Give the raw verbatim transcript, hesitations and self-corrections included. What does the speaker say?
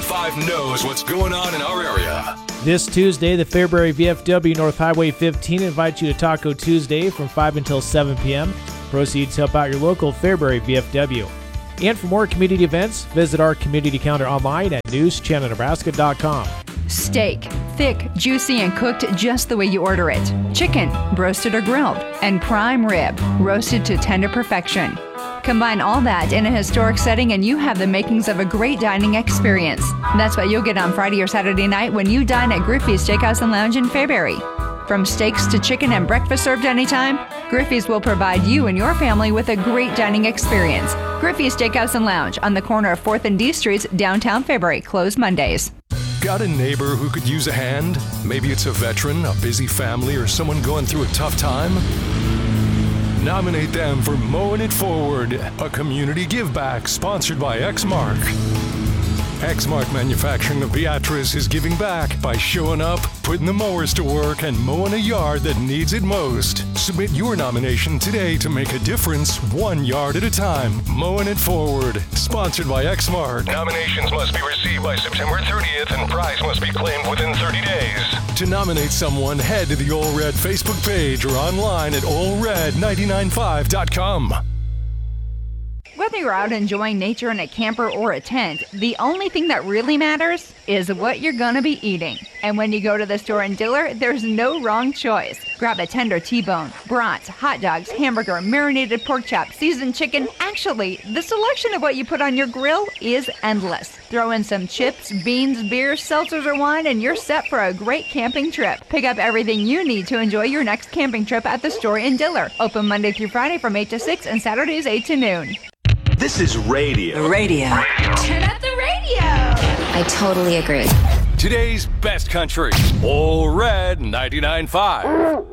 five knows what's going on in our area. This Tuesday, the Fairbury V F W North Highway fifteen invites you to Taco Tuesday from five until seven p.m. Proceeds help out your local Fairbury V F W. And for more community events, visit our community calendar online at news channel nebraska dot com. Steak, thick, juicy, and cooked just the way you order it. Chicken, roasted or grilled. And prime rib, roasted to tender perfection. Combine all that in a historic setting and you have the makings of a great dining experience. That's what you'll get on Friday or Saturday night when you dine at Griffey's Steakhouse and Lounge in Fairbury. From steaks to chicken and breakfast served anytime, Griffey's will provide you and your family with a great dining experience. Griffey's Steakhouse and Lounge on the corner of fourth and D Streets, downtown Fairbury, closed Mondays. Got a neighbor who could use a hand? Maybe it's a veteran, a busy family, or someone going through a tough time? Nominate them for Mowing It Forward, a community give-back sponsored by Exmark. Exmark Manufacturing of Beatrice is giving back by showing up, putting the mowers to work, and mowing a yard that needs it most. Submit your nomination today to make a difference one yard at a time. Mowing It Forward, sponsored by Exmark. Nominations must be received by September thirtieth and prize must be claimed within thirty days. To nominate someone, head to the Ole Red Facebook page or online at ole red nine nine five dot com. Whether you're out enjoying nature in a camper or a tent, the only thing that really matters is what you're going to be eating. And when you go to the store in Diller, there's no wrong choice. Grab a tender T-bone, brats, hot dogs, hamburger, marinated pork chop, seasoned chicken. Actually, the selection of what you put on your grill is endless. Throw in some chips, beans, beer, seltzers, or wine, and you're set for a great camping trip. Pick up everything you need to enjoy your next camping trip at the store in Diller. Open Monday through Friday from eight to six and Saturdays eight to noon. This is radio. Radio. Turn up the radio. I totally agree. Today's best country, Ole Red ninety-nine point five.